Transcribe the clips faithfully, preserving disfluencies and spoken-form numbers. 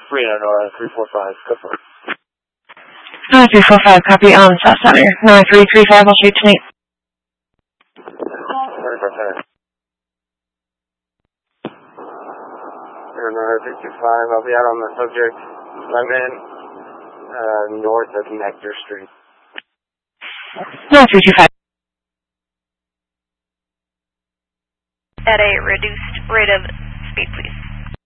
Reno, Nora, three four five, confirm. nine three four five, copy on South Center. nine three three five, I'll shoot tonight. thirty-five center. Nora, three two five, I'll be out on the subject. I'm in uh, north of Nectar Street. nine three two five. At a reduced rate of speed, please.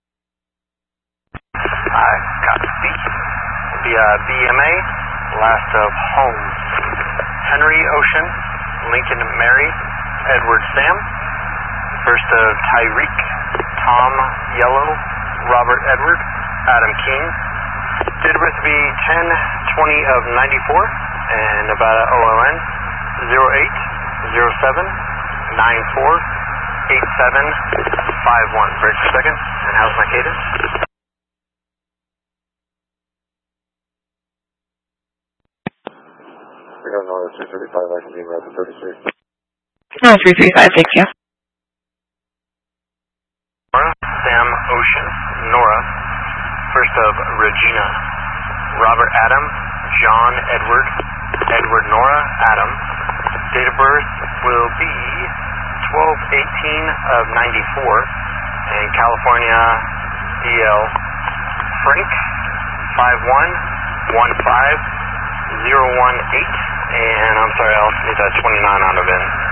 I got speed. The uh, B M A, last of Holmes. Henry Ocean, Lincoln Mary, Edward Sam. First of Tyreek, Tom Yellow, Robert Edward, Adam King. Date of birth to be ten twenty of ninety-four, and about O L N zero eight zero seven nine four eight seven five one. Bridge per second, and how's my cadence? We don't know, three thirty-five, I can be around the thirty-three. nine three three five, thank you. Nora, Sam Ocean, Nora. First of Regina, Robert Adam, John Edward, Edward Nora, Adam. Date of birth will be twelve eighteen of ninety-four, and California D L Frank five one one five zero one eight, and I'm sorry, I'll need that twenty-nine out of it.